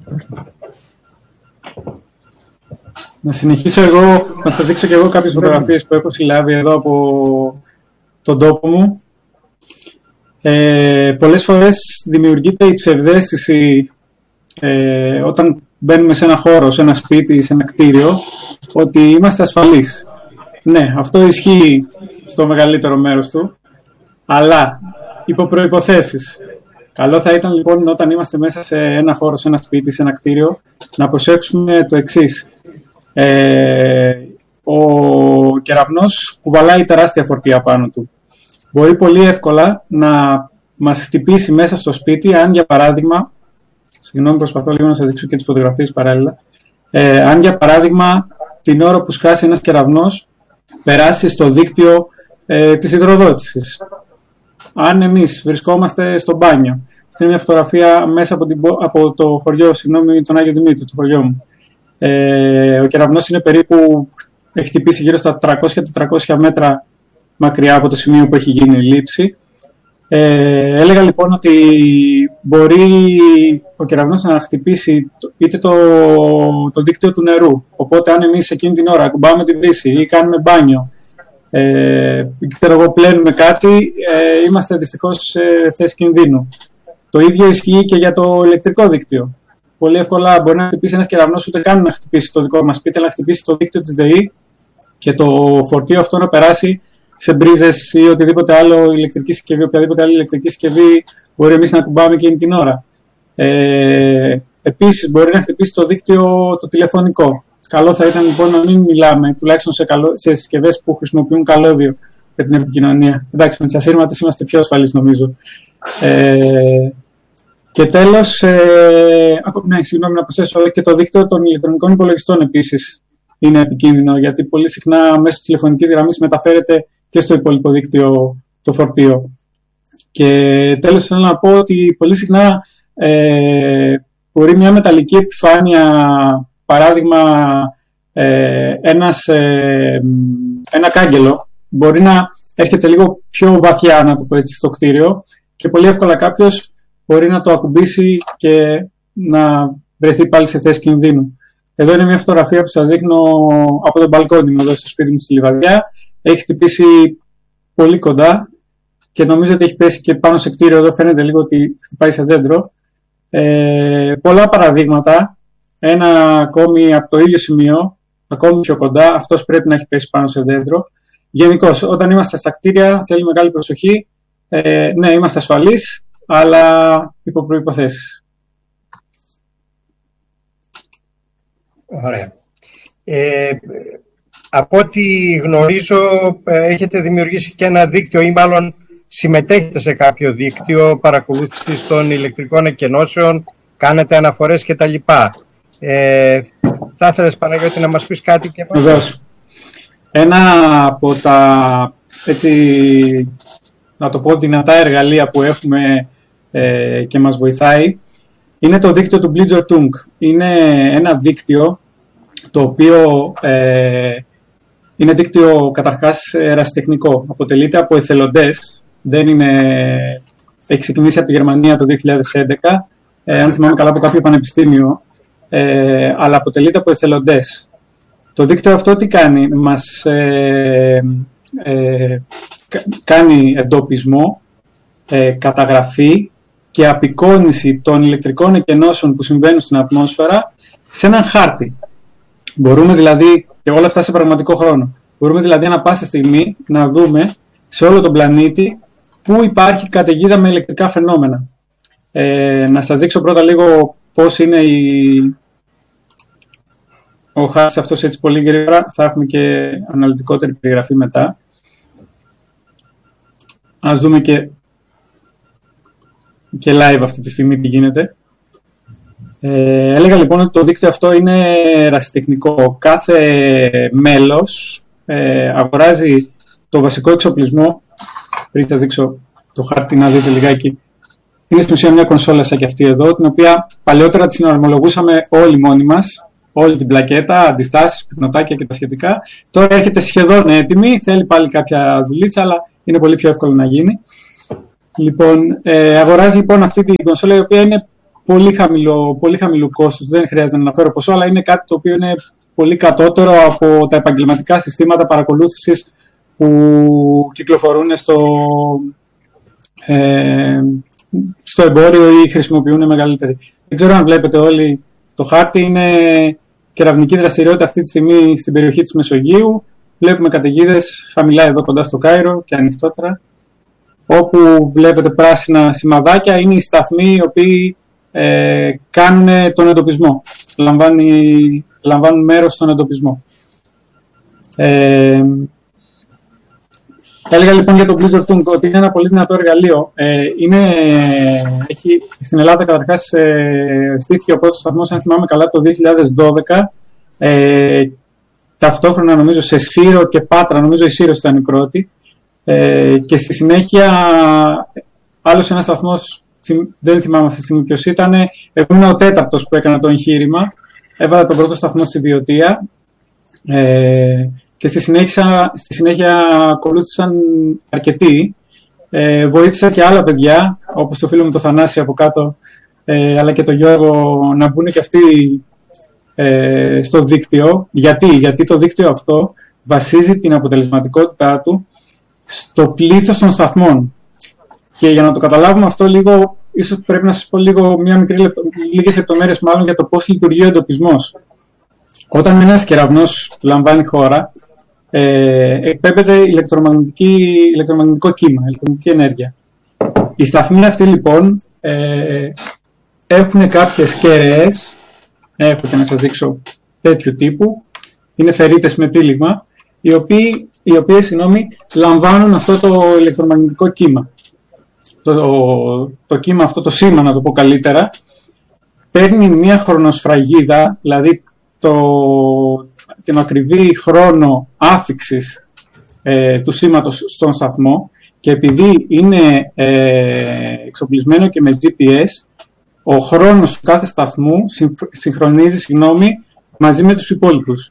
D: Να συνεχίσω εγώ, να σας δείξω και εγώ κάποιες φωτογραφίες που έχω συλλάβει εδώ από τον τόπο μου. Πολλές φορές δημιουργείται η ψευδαίσθηση όταν μπαίνουμε σε ένα χώρο, σε ένα σπίτι, σε ένα κτίριο, ότι είμαστε ασφαλείς. Ναι, αυτό ισχύει στο μεγαλύτερο μέρος του, αλλά υπό προϋποθέσεις. Καλό θα ήταν λοιπόν όταν είμαστε μέσα σε ένα χώρο, σε ένα σπίτι, σε ένα κτίριο, να προσέξουμε το εξής. Ο κεραυνός κουβαλάει τεράστια φορτία πάνω του. Μπορεί πολύ εύκολα να μας χτυπήσει μέσα στο σπίτι, αν για παράδειγμα, συγγνώμη, προσπαθώ λίγο να σας δείξω και τις φωτογραφίες παράλληλα, αν για παράδειγμα την ώρα που σκάσει ένας κεραυνός περάσει στο δίκτυο της υδροδότησης. Αν εμείς βρισκόμαστε στο μπάνιο, αυτή είναι μια φωτογραφία μέσα από το χωριό, τον Άγιο Δημήτρη, το χωριό μου. Ο κεραυνός είναι περίπου, έχει χτυπήσει γύρω στα 300-400 μέτρα μακριά από το σημείο που έχει γίνει η λήψη. Έλεγα λοιπόν ότι μπορεί ο κεραυνός να χτυπήσει είτε το δίκτυο του νερού. Οπότε αν εμείς εκείνη την ώρα ακουμπάμε την βρύση ή κάνουμε μπάνιο, πλένουμε κάτι, είμαστε δυστυχώς σε θέση κινδύνου. Το ίδιο ισχύει και για το ηλεκτρικό δίκτυο. Πολύ εύκολα μπορεί να χτυπήσει ένας κεραυνός, ούτε καν να χτυπήσει το δικό μας σπίτι, αλλά να χτυπήσει το δίκτυο της ΔΕΗ και το φορτίο αυτό να περάσει σε μπρίζες ή οτιδήποτε άλλο ηλεκτρική συσκευή, οποιαδήποτε άλλη ηλεκτρική συσκευή μπορεί εμείς να κουμπάμε εκείνη την ώρα. Επίσης, μπορεί να χτυπήσει το δίκτυο το τηλεφωνικό. Καλό θα ήταν λοιπόν να μην μιλάμε, τουλάχιστον σε συσκευές που χρησιμοποιούν καλώδιο για την επικοινωνία. Εντάξει, με τις ασύρματες είμαστε πιο ασφαλείς νομίζω. Και τέλος, να προσθέσω και το δίκτυο των ηλεκτρονικών υπολογιστών επίσης είναι επικίνδυνο, γιατί πολύ συχνά μέσω τηλεφωνικής γραμμής μεταφέρεται και στο υπόλοιπο δίκτυο το φορτίο. Και τέλος θέλω να πω ότι πολύ συχνά μπορεί μια μεταλλική επιφάνεια, παράδειγμα ένα κάγκελο, μπορεί να έρχεται λίγο πιο βαθιά, να το πω έτσι, στο κτίριο και πολύ εύκολα κάποιος μπορεί να το ακουμπήσει και να βρεθεί πάλι σε θέση κινδύνου. Εδώ είναι μια φωτογραφία που σας δείχνω από τον μπαλκόνι μου εδώ στο σπίτι μου στη Λιβαδιά. Έχει χτυπήσει πολύ κοντά και νομίζω ότι έχει πέσει και πάνω σε κτίριο. Εδώ φαίνεται λίγο ότι χτυπάει σε δέντρο. Πολλά παραδείγματα. Ένα ακόμη από το ίδιο σημείο, ακόμη πιο κοντά. Αυτός πρέπει να έχει πέσει πάνω σε δέντρο. Γενικώς, όταν είμαστε στα κτίρια θέλει μεγάλη προσοχή. Ναι, είμαστε ασφαλείς, αλλά υπό προϋποθέσεις.
A: Ωραία. Από ό,τι γνωρίζω έχετε δημιουργήσει και ένα δίκτυο ή μάλλον συμμετέχετε σε κάποιο δίκτυο παρακολούθησης των ηλεκτρικών εκκενώσεων, κάνετε αναφορές κτλ. Θα ήθελες, Παναγιώτη, να μας πεις κάτι και από αυτό?
D: Ένα από τα, έτσι, να το πω, δυνατά εργαλεία που έχουμε και μας βοηθάει είναι το δίκτυο του Blitzertung. Είναι ένα δίκτυο το οποίο είναι δίκτυο καταρχάς ερασιτεχνικό. Αποτελείται από εθελοντές. Έχει ξεκινήσει από τη Γερμανία το 2011, αν θυμάμαι καλά από κάποιο πανεπιστήμιο, αλλά αποτελείται από εθελοντές. Το δίκτυο αυτό τι κάνει? Μας κάνει εντοπισμό, καταγραφή και απεικόνιση των ηλεκτρικών εκκενώσεων που συμβαίνουν στην ατμόσφαιρα σε έναν χάρτη. Μπορούμε δηλαδή, και όλα αυτά σε πραγματικό χρόνο, μπορούμε δηλαδή ανά πάσα στιγμή να δούμε σε όλο τον πλανήτη πού υπάρχει καταιγίδα με ηλεκτρικά φαινόμενα. Να σας δείξω πρώτα λίγο πώς είναι ο χάρτης αυτός έτσι πολύ γρήγορα. Θα έχουμε και αναλυτικότερη περιγραφή μετά. Ας δούμε και και live αυτή τη στιγμή τι γίνεται. Έλεγα λοιπόν ότι το δίκτυο αυτό είναι ερασιτεχνικό. Κάθε μέλος αγοράζει το βασικό εξοπλισμό. Πριν σας δείξω το χάρτη να δείτε λιγάκι. Είναι στην ουσία μια κονσόλα σαν και αυτή εδώ, την οποία παλαιότερα τη συναρμολογούσαμε όλοι μόνοι μας, όλη την πλακέτα, αντιστάσεις, πυκνοτάκια και τα σχετικά. Τώρα έρχεται σχεδόν έτοιμη, θέλει πάλι κάποια δουλίτσα, αλλά είναι πολύ πιο εύκολο να γίνει. Λοιπόν, αγοράζει λοιπόν αυτή την κονσόλα, η οποία είναι πολύ χαμηλού κόστους, δεν χρειάζεται να αναφέρω ποσό, αλλά είναι κάτι το οποίο είναι πολύ κατώτερο από τα επαγγελματικά συστήματα παρακολούθησης που κυκλοφορούν στο εμπόριο ή χρησιμοποιούν μεγαλύτεροι. Δεν ξέρω αν βλέπετε όλοι το χάρτη, είναι κεραυνική δραστηριότητα αυτή τη στιγμή στην περιοχή της Μεσογείου. Βλέπουμε καταιγίδες χαμηλά εδώ κοντά στο Κάιρο και ανοιχτότερα. Όπου βλέπετε πράσινα σημαδάκια είναι οι σταθμοί οι οποίοι κάνουν τον εντοπισμό. Λαμβάνουν μέρος στον εντοπισμό. Έλεγα λοιπόν για το Blizzard Tunk ότι είναι ένα πολύ δυνατό εργαλείο. Έχει στην Ελλάδα καταρχάς στήθηκε ο πρώτος σταθμός, αν θυμάμαι καλά, το 2012. Ταυτόχρονα νομίζω σε Σύρο και Πάτρα, νομίζω η Σύρος ήταν η πρώτη. Και στη συνέχεια άλλος ένας σταθμός, δεν θυμάμαι αυτή τη στιγμή ποιος ήταν, εγώ ήμουν ο τέταρτος που έκανα το εγχείρημα. Έβαλα τον πρώτο σταθμό στη Βιωτία. Και στη συνέχεια ακολούθησαν αρκετοί. Βοήθησα και άλλα παιδιά, όπως το φίλο μου το Θανάση από κάτω, αλλά και το Γιώργο, να μπουν και αυτοί στο δίκτυο. Γιατί το δίκτυο αυτό βασίζει την αποτελεσματικότητά του στο πλήθος των σταθμών. Και για να το καταλάβουμε αυτό λίγο, ίσως πρέπει να σας πω λίγες λεπτομέρειες μάλλον για το πώς λειτουργεί ο εντοπισμός. Όταν ένας κεραυνός λαμβάνει χώρα, εκπέμπεται ηλεκτρομαγνητικό κύμα, ηλεκτρομαγνητική ενέργεια. Οι σταθμοί αυτοί λοιπόν έχουν κάποιες κεραίες, έχω και να σας δείξω τέτοιου τύπου, είναι φερίτες με τύλιγμα, οι οποίες λαμβάνουν αυτό το ηλεκτρομαγνητικό κύμα. Το κύμα αυτό, το σήμα να το πω καλύτερα, παίρνει μια χρονοσφραγίδα, δηλαδή την ακριβή χρόνο άφιξης του σήματος στον σταθμό, και επειδή είναι εξοπλισμένο και με GPS, ο χρόνος του κάθε σταθμού συγχρονίζει μαζί με τους υπόλοιπους.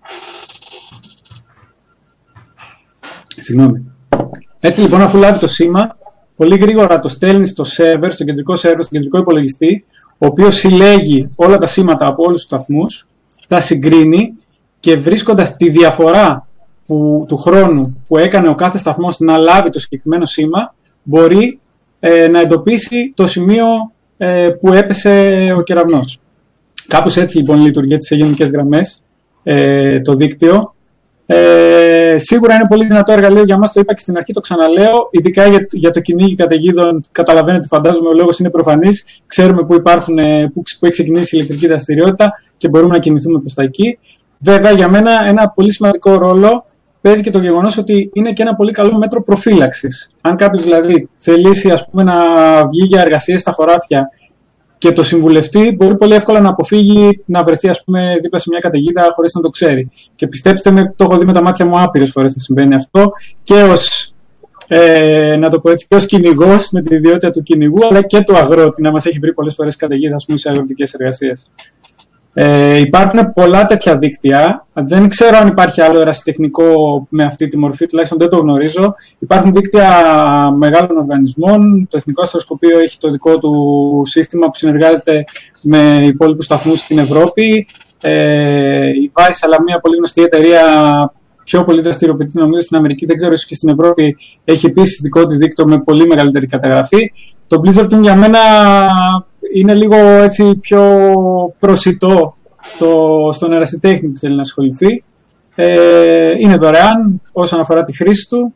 D: Έτσι λοιπόν, αφού λάβει το σήμα, πολύ γρήγορα το στέλνει στο σερβερ, στο κεντρικό υπολογιστή, ο οποίος συλλέγει όλα τα σήματα από όλους τους σταθμούς, τα συγκρίνει και βρίσκοντας τη διαφορά του χρόνου που έκανε ο κάθε σταθμός να λάβει το συγκεκριμένο σήμα, μπορεί να εντοπίσει το σημείο που έπεσε ο κεραυνός. Κάπως έτσι λοιπόν λειτουργεί σε γενικές γραμμές το δίκτυο. Σίγουρα είναι πολύ δυνατό εργαλείο για μας, το είπα και στην αρχή, το ξαναλέω, ειδικά για το κυνήγι καταιγίδων. Καταλαβαίνετε, φαντάζομαι, ο λόγος είναι προφανής. Ξέρουμε που έχει ξεκινήσει η ηλεκτρική δραστηριότητα και μπορούμε να κινηθούμε προς τα εκεί. Βέβαια, για μένα ένα πολύ σημαντικό ρόλο παίζει και το γεγονός ότι είναι και ένα πολύ καλό μέτρο προφύλαξης. Αν κάποιος δηλαδή θελήσει, ας πούμε, να βγει για εργασίες στα χωράφια και το συμβουλευτεί, μπορεί πολύ εύκολα να αποφύγει να βρεθεί, ας πούμε, δίπλα σε μια καταιγίδα χωρίς να το ξέρει. Και πιστέψτε με, το έχω δει με τα μάτια μου άπειρες φορές να συμβαίνει αυτό, και να το πω έτσι, και ως κυνηγός με την ιδιότητα του κυνηγού, αλλά και του αγρότη, να μας έχει βρει πολλές φορές καταιγίδα, ας πούμε, σε αγροτικές εργασίες. Υπάρχουν πολλά τέτοια δίκτυα. Δεν ξέρω αν υπάρχει άλλο ερασιτεχνικό με αυτή τη μορφή, τουλάχιστον δεν το γνωρίζω. Υπάρχουν δίκτυα μεγάλων οργανισμών. Το Εθνικό Αστροσκοπείο έχει το δικό του σύστημα που συνεργάζεται με υπόλοιπους σταθμούς στην Ευρώπη. Η VICE, αλλά μια πολύ γνωστή εταιρεία, πιο πολύ δραστηριοποιητή νομίζω στην Αμερική, δεν ξέρω, ίσως και στην Ευρώπη, έχει επίσης δικό της δίκτυο με πολύ μεγαλύτερη καταγραφή. Το Blizzard για μένα είναι λίγο έτσι πιο προσιτό στον ερασιτέχνη που θέλει να ασχοληθεί. Είναι δωρεάν όσον αφορά τη χρήση του.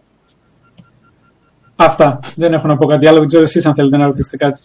D: Αυτά. Δεν έχω να πω κάτι άλλο. Δεν ξέρω εσείς αν θέλετε να ρωτήσετε κάτι.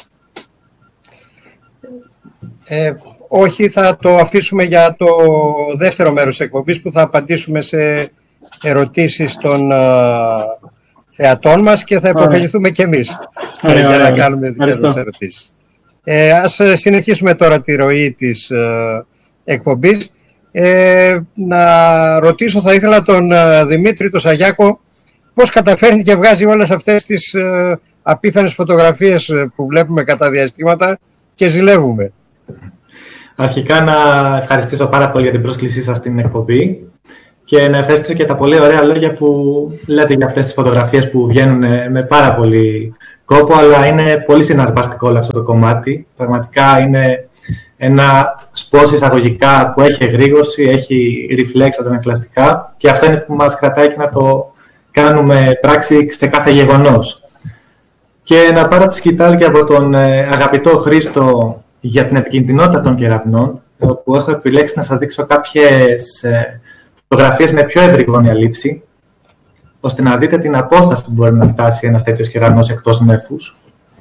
A: Όχι, θα το αφήσουμε για το δεύτερο μέρος της εκπομπής, που θα απαντήσουμε σε ερωτήσεις των θεατών μας και θα υποφεληθούμε κι εμείς για να κάνουμε δικές ερωτήσεις. Ας συνεχίσουμε τώρα τη ροή της εκπομπής. Να ρωτήσω, θα ήθελα τον Δημήτρη τον Σαγιάκο, πώς καταφέρνει και βγάζει όλες αυτές τις απίθανες φωτογραφίες που βλέπουμε κατά διαστήματα και ζηλεύουμε.
C: Αρχικά να ευχαριστήσω πάρα πολύ για την πρόσκλησή σας στην εκπομπή και να ευχαριστήσω και τα πολύ ωραία λόγια που λέτε για αυτές τις φωτογραφίες που βγαίνουν με πάρα πολύ κόπο, αλλά είναι πολύ συναρπαστικό όλο αυτό το κομμάτι. Πραγματικά είναι ένα σπος εισαγωγικά που έχει εγρήγορση, έχει reflex αντανακλαστικά και αυτό είναι που μας κρατάει και να το κάνουμε πράξη σε κάθε γεγονός. Και να πάρω τη σκητάλη και από τον αγαπητό Χρήστο για την επικινδυνότητα των κεραυνών, όπου έχω επιλέξει να σας δείξω κάποιες φωτογραφίες με πιο ευρυγόνια λήψη, ώστε να δείτε την απόσταση που μπορεί να φτάσει ένας τέτοιος κεραυνός εκτός νέφους.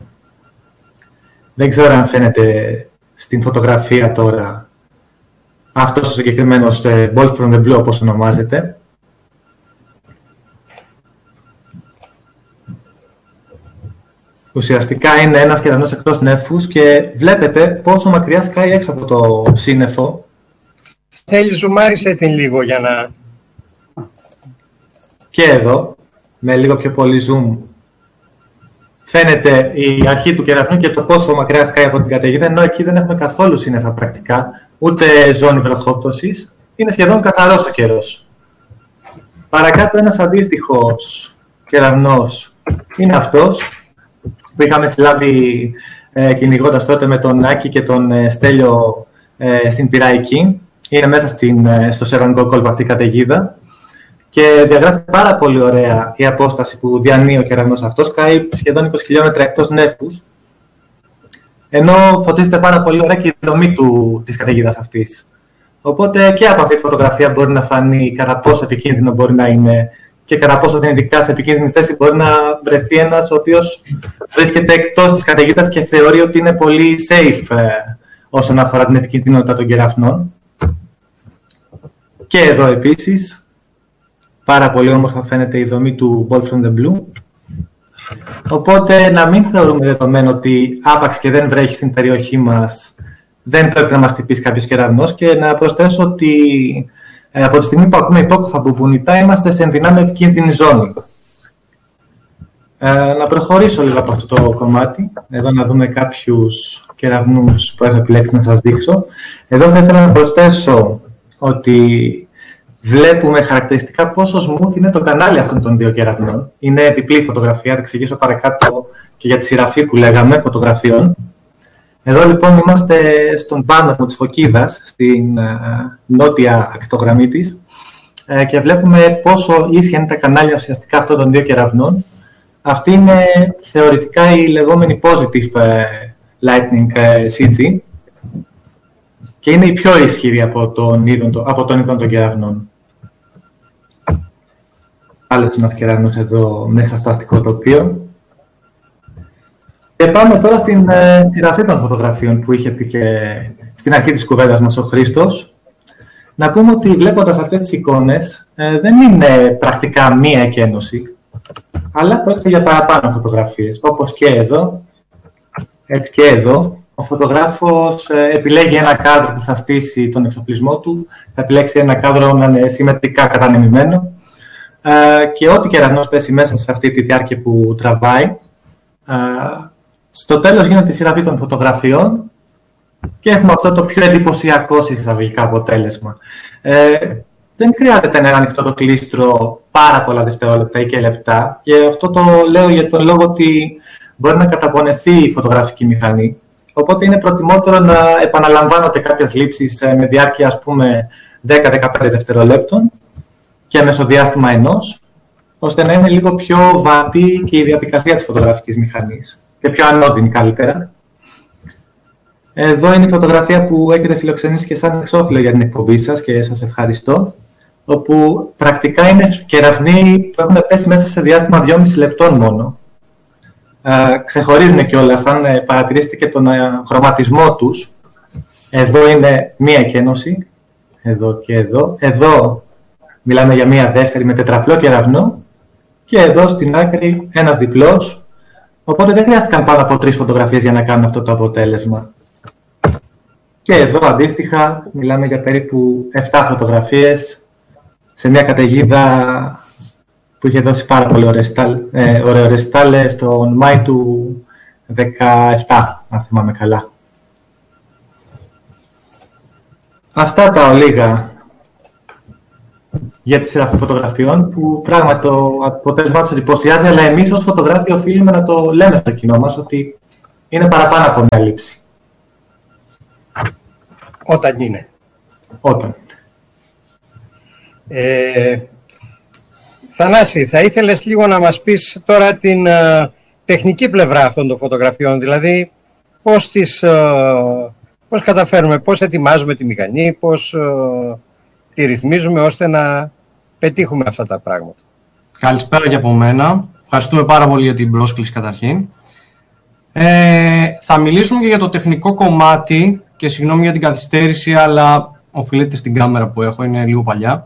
C: Δεν ξέρω αν φαίνεται στην φωτογραφία τώρα αυτός ο συγκεκριμένος Bolt from the Blue, όπως ονομάζεται. Ουσιαστικά είναι ένας κεραυνός εκτός νέφους και βλέπετε πόσο μακριά σκάει έξω από το σύννεφο.
A: Θέλει ζουμάρισε την λίγο για να...
C: Και εδώ, με λίγο πιο πολύ zoom, φαίνεται η αρχή του κεραυνού και το πόσο μακριά σκάει από την καταιγίδα, ενώ εκεί δεν έχουμε καθόλου σύννεφα πρακτικά, ούτε ζώνη βροχόπτωσης. Είναι σχεδόν καθαρός ο καιρός. Παρακάτω ένας αντίστοιχος κεραυνός είναι αυτός, που είχαμε συλλάβει κυνηγώντας τότε με τον Άκη και τον Στέλιο στην Πειραϊκή. Είναι μέσα στο Σερβανικό κόλπο αυτή η καταιγίδα και διαγράφει πάρα πολύ ωραία η απόσταση που διανύει ο κεραυνός αυτός. Κάει σχεδόν 20 χιλιόμετρα εκτός νέφους, ενώ φωτίζεται πάρα πολύ ωραία και η δομή της καταιγίδας αυτής. Οπότε και από αυτή τη φωτογραφία μπορεί να φανεί κατά πόσο επικίνδυνο μπορεί να είναι και κατά πόσο δυνητικά σε επικίνδυνη θέση μπορεί να βρεθεί ένας ο οποίος βρίσκεται εκτός της καταιγίδας και θεωρεί ότι είναι πολύ safe όσον αφορά την επικίνδυνοτητα των κεραυνών. Και εδώ επίσης, πάρα πολύ όμορφα φαίνεται η δομή του Bolt from the Blue. Οπότε να μην θεωρούμε δεδομένο ότι άπαξ και δεν βρέχει στην περιοχή μας, δεν πρέπει να μας χτυπήσει κάποιος κεραυνός, και να προσθέσω ότι από τη στιγμή που ακούμε υπόκοφα μπουμπουνιτά είμαστε σε ενδυνάμει επικίνδυνη ζώνη. Να προχωρήσω λίγο από αυτό το κομμάτι. Εδώ να δούμε κάποιους κεραυνούς που έχω επιλέξει να σας δείξω. Εδώ θα ήθελα να προσθέσω ότι βλέπουμε χαρακτηριστικά πόσο smooth είναι το κανάλι αυτών των δύο κεραυνών. Είναι διπλή φωτογραφία, θα εξηγήσω παρακάτω και για τη σειραφή που λέγαμε φωτογραφιών. Εδώ λοιπόν είμαστε στον πάνωπο της Φωκίδας, στην νότια ακτογραμμή της, και βλέπουμε πόσο ίσια είναι τα κανάλια ουσιαστικά αυτών των δύο κεραυνών. Αυτή είναι θεωρητικά η λεγόμενη positive lightning CG και είναι η πιο ισχυρή από τον είδον των κεραυνών. Άλλος ένας κεραυνός εδώ μέσα στο αστικό τοπίο. Και πάμε τώρα στην σειραφή των φωτογραφιών που είχε πει και στην αρχή της κουβέντας μας ο Χρήστος. Να πούμε ότι βλέποντας αυτές τις εικόνες δεν είναι πρακτικά μία εκένωση, αλλά πρόκειται για παραπάνω φωτογραφίες. Όπως και εδώ, έτσι και εδώ, ο φωτογράφος επιλέγει ένα κάδρο που θα στήσει τον εξοπλισμό του, θα επιλέξει ένα κάδρο να είναι συμμετρικά κατανεμημένο και ό,τι κεραυνός πέσει μέσα σε αυτή τη διάρκεια που τραβάει, στο τέλος γίνεται η σειραφή των φωτογραφιών και έχουμε αυτό το πιο εντυπωσιακό εισαγωγικά αποτέλεσμα. Δεν χρειάζεται να είναι ανοιχτό το κλίστρο πάρα πολλά δευτερόλεπτα ή και λεπτά, και αυτό το λέω για τον λόγο ότι μπορεί να καταπονεθεί η φωτογραφική μηχανή. Οπότε είναι προτιμότερο να επαναλαμβάνονται κάποιες λήψεις με διάρκεια, ας πούμε, 10-15 δευτερολέπτων και μεσοδιάστημα ενός, ώστε να είναι λίγο πιο βατή και η διαδικασία της φωτογραφικής μηχανής και πιο ανώδυνη καλύτερα. Εδώ είναι η φωτογραφία που έχετε φιλοξενήσει και σαν εξώφυλλο για την εκπομπή σας και σας ευχαριστώ, όπου πρακτικά είναι κεραυνοί που έχουν πέσει μέσα σε διάστημα 2,5 λεπτών μόνο. Ξεχωρίζουν κιόλας, αν παρατηρήσετε και τον χρωματισμό τους. Εδώ είναι μία εκένωση, εδώ και εδώ. Εδώ μιλάμε για μία δεύτερη με τετραπλό κεραυνό και εδώ στην άκρη ένας διπλός. Οπότε δεν χρειάστηκαν πάνω από 3 φωτογραφίες για να κάνουν αυτό το αποτέλεσμα. Και εδώ αντίστοιχα μιλάμε για περίπου 7 φωτογραφίες σε μια καταιγίδα που είχε δώσει πάρα πολύ ωραίες ρεστάλες τον Μάη του 17, αν θυμάμαι καλά. Αυτά τα ολίγα για τη σειρά φωτογραφιών που πράγματι το αποτέλεσμά τους εντυπωσιάζει, αλλά εμείς ως φωτογράφοι οφείλουμε να το λέμε στο κοινό μας ότι είναι παραπάνω από μια λήψη.
A: Όταν είναι.
C: Όταν.
A: Θανάση, θα ήθελες λίγο να μας πεις τώρα την τεχνική πλευρά αυτών των φωτογραφιών, δηλαδή πώς καταφέρουμε, πώς ετοιμάζουμε τη μηχανή, πώς τη ρυθμίζουμε ώστε να πετύχουμε αυτά τα πράγματα.
B: Καλησπέρα και από μένα. Ευχαριστούμε πάρα πολύ για την πρόσκληση καταρχήν. Θα μιλήσουμε και για το τεχνικό κομμάτι και συγγνώμη για την καθυστέρηση, αλλά οφείλεται στην κάμερα που έχω, είναι λίγο παλιά.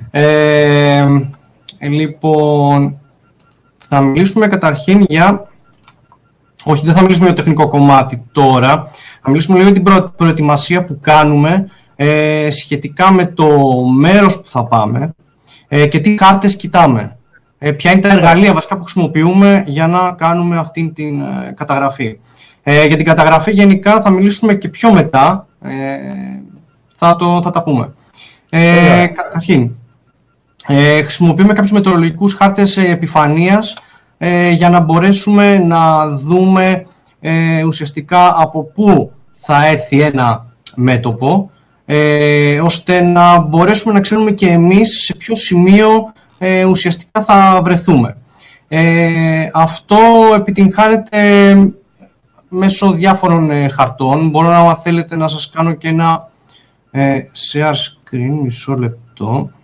B: Λοιπόν, θα μιλήσουμε καταρχήν για... Όχι, δεν θα μιλήσουμε για το τεχνικό κομμάτι τώρα. Θα μιλήσουμε λίγο για την προετοιμασία που κάνουμε σχετικά με το μέρος που θα πάμε και τι κάρτες κοιτάμε. Ποια είναι τα εργαλεία βασικά που χρησιμοποιούμε για να κάνουμε αυτή την καταγραφή. Για την καταγραφή γενικά θα μιλήσουμε και πιο μετά, θα τα πούμε. Καταρχήν, χρησιμοποιούμε κάποιους μετεωρολογικούς χάρτες επιφανείας για να μπορέσουμε να δούμε ουσιαστικά από πού θα έρθει ένα μέτωπο, ώστε να μπορέσουμε να ξέρουμε και εμείς σε ποιο σημείο ουσιαστικά θα βρεθούμε. Αυτό επιτυγχάνεται μέσω διάφορων χαρτών. Μπορώ να θέλετε να σας κάνω και ένα share screen, μισό λεπτό.